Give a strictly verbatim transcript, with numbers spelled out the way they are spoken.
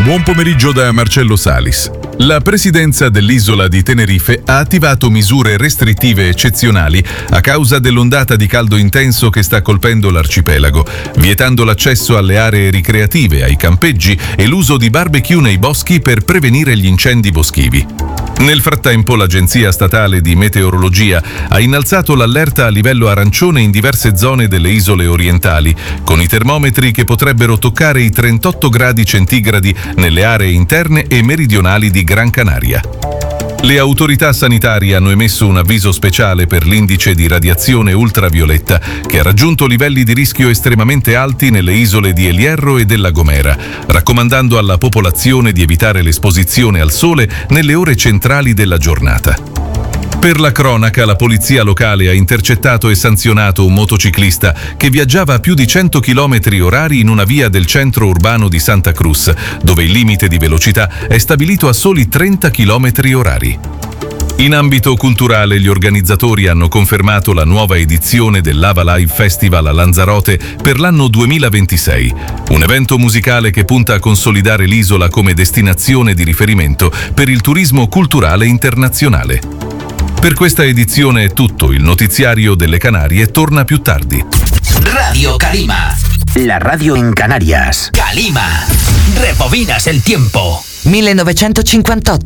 Buon pomeriggio da Marcello Salis. La presidenza dell'isola di Tenerife ha attivato misure restrittive eccezionali a causa dell'ondata di caldo intenso che sta colpendo l'arcipelago, vietando l'accesso alle aree ricreative, ai campeggi e l'uso di barbecue nei boschi per prevenire gli incendi boschivi. Nel frattempo, l'Agenzia Statale di Meteorologia ha innalzato l'allerta a livello arancione in diverse zone delle isole orientali, con i termometri che potrebbero toccare i trentotto gradi centigradi nelle aree interne e meridionali di Gran Canaria. Le autorità sanitarie hanno emesso un avviso speciale per l'indice di radiazione ultravioletta, che ha raggiunto livelli di rischio estremamente alti nelle isole di El Hierro e della Gomera, raccomandando alla popolazione di evitare l'esposizione al sole nelle ore centrali della giornata. Per la cronaca, la polizia locale ha intercettato e sanzionato un motociclista che viaggiava a più di cento chilometri orari in una via del centro urbano di Santa Cruz, dove il limite di velocità è stabilito a soli trenta chilometri orari. In ambito culturale, gli organizzatori hanno confermato la nuova edizione del Lava Live Festival a Lanzarote per l'anno duemilaventisei, un evento musicale che punta a consolidare l'isola come destinazione di riferimento per il turismo culturale internazionale. Per questa edizione è tutto, il notiziario delle Canarie torna più tardi. Radio Calima. La radio en Canarias. Calima. Rebobinas el tiempo. millenovecentocinquantotto.